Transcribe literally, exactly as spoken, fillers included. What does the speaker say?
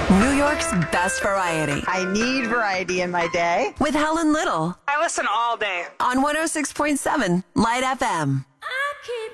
New York's best variety. I need variety in my day. With Helen Little I listen all day. on one oh six point seven Light F M. I keep